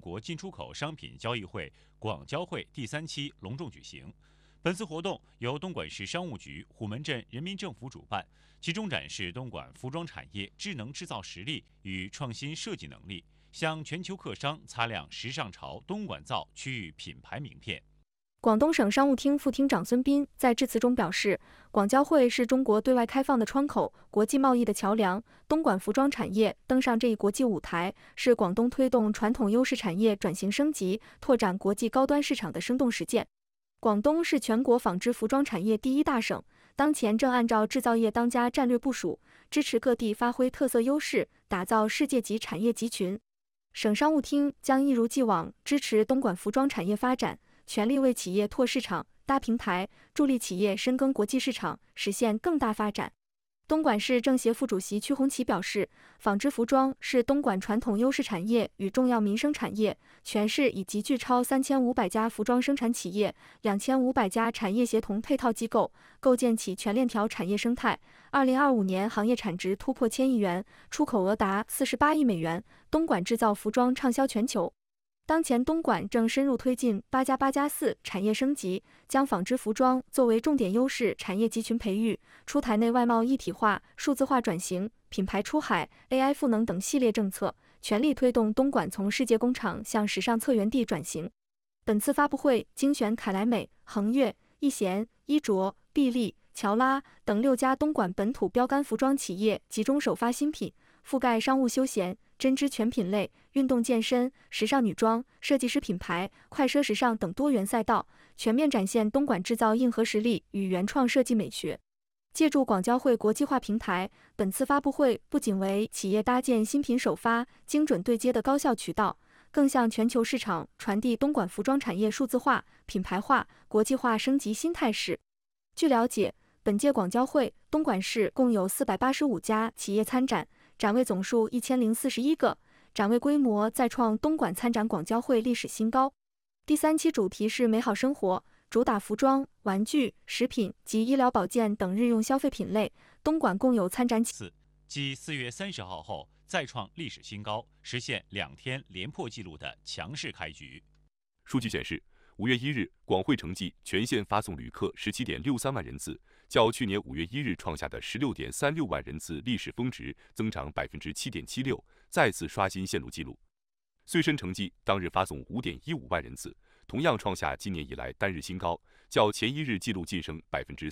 国进出口商品交易会广交会第3期隆重举行。本次活动由东莞市商务局、虎门镇人民政府主办，集中展示东莞服装产业智能制造实力与创新设计能力，向全球客商擦亮时尚潮东莞造区域品牌名片。 广东省商务厅副厅长孙斌在致辞中表示，广交会是中国对外开放的窗口，国际贸易的桥梁。东莞服装产业登上这一国际舞台，是广东推动传统优势产业转型升级、拓展国际高端市场的生动实践。广东是全国纺织服装产业第一大省，当前正按照制造业当家战略部署，支持各地发挥特色优势，打造世界级产业集群。省商务厅将一如既往支持东莞服装产业发展，全力为企业拓市场、搭平台，助力企业深耕国际市场，实现更大发展。东莞市政协副主席曲红旗表示，纺织服装是东莞传统优势产业与重要民生产业，全市已集聚超3500家服装生产企业、2500家产业协同配套机构，构建起全链条产业生态。2025年行业产值突破1000亿元，出口额达48亿美元，东莞制造服装畅销全球。当前东莞正深入推进8+8+4产业升级，将纺织服装作为重点优势产业集群培育，出台内外贸一体化、数字化转型、品牌出海、AI 赋能等系列政策，全力推动东莞从世界工厂向时尚策源地转型。本次发布会精选凯莱美、恒悦、逸贤、衣着、碧丽、乔拉等6家东莞本土标杆服装企业集中首发新品，覆盖商务休闲、针织全品类、运动健身、时尚女装、设计师品牌、快奢时尚等多元赛道，全面展现东莞制造硬核实力与原创设计美学。借助广交会国际化平台，本次发布会不仅为企业搭建新品首发、精准对接的高效渠道，更向全球市场传递东莞服装产业数字化、品牌化、国际化升级新态势。据了解，本届广交会，东莞市共有485家企业参展，展位总数1041个，展位规模再创东莞参展广交会历史新高。第3期主题是美好生活，主打服装、玩具、食品及医疗保健等日用消费品类。东莞共有参展 4继4月30号后再创历史新高，实现2天连破纪录的强势开局。 数据显示，5月1日，广汇城际全线发送旅客17.63万人次，较去年5月1日创下的16.36万人次历史峰值增长7.76%，再次刷新线路纪录。穗深城际当日发送5.15万人次，同样创下今年以来单日新高，较前一日纪录晋升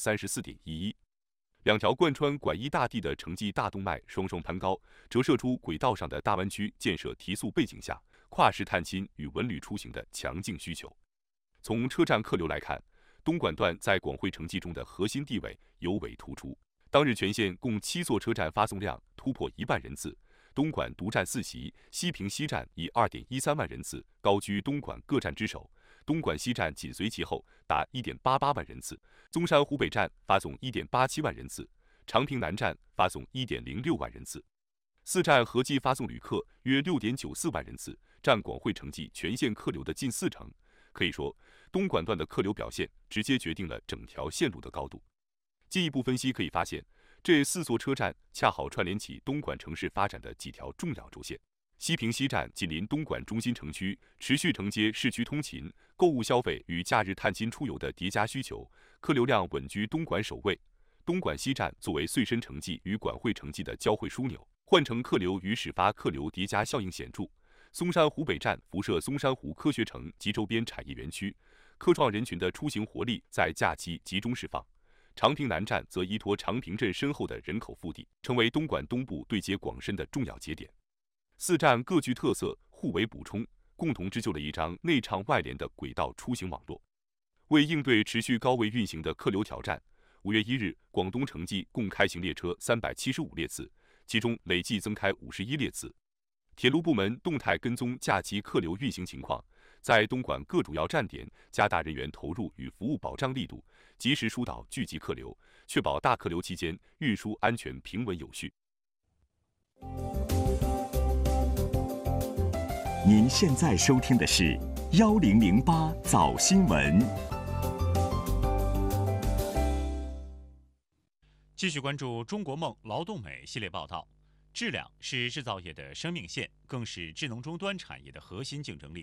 34.11%。2条贯穿莞一大地的城际大动脉双双攀高，折射出轨道上的大湾区建设提速背景下，跨市探亲与文旅出行的强劲需求。从车站客流来看，东莞段在广汇城际中的核心地位尤为突出。当日全线共7座车站发送量突破1万人次，东莞独占4席，西平西站以2.13万人次高居东莞各站之首，东莞西站紧随其后，达1.88万人次。宗山湖北站发送1.87万人次，长平南站发送1.06万人次。4站合计发送旅客约6.94万人次，占广汇城际全线客流的近40%。可以说，东莞段的客流表现直接决定了整条线路的高度。进一步分析可以发现，这4座车站恰好串联起东莞城市发展的几条重要轴线。西平西站紧邻东莞中心城区，持续承接市区通勤、购物消费与假日探亲出游的叠加需求，客流量稳居东莞首位。东莞西站作为穗深城际与广汇城际的交汇枢纽，换乘客流与始发客流叠加效应显著。松山湖北站辐射松山湖科学城及周边产业园区，科创人群的出行活力在假期集中释放。长平南站则依托长平镇深厚的人口腹地，成为东莞东部对接广深的重要节点。4站各具特色，互为补充，共同织就了一张内畅外联的轨道出行网络。为应对持续高位运行的客流挑战，5月1日，广东城际共开行列车375列次，其中累计增开51列次。铁路部门动态跟踪假期客流运行情况，在东莞各主要站点加大人员投入与服务保障力度，及时疏导聚集客流，确保大客流期间运输安全平稳有序。 您现在收听的是1008早新闻。 继续关注中国梦劳动美系列报道。质量是制造业的生命线，更是智能终端产业的核心竞争力。